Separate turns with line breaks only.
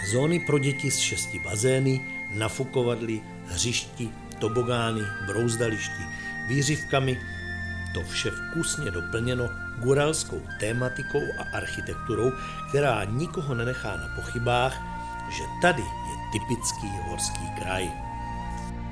Zóny pro děti s 6 bazény, nafukovadly, hřišti, tobogány, brouzdališti, výřivkami, to vše vkusně doplněno guralskou tématikou a architekturou, která nikoho nenechá na pochybách, že tady je typický horský kraj.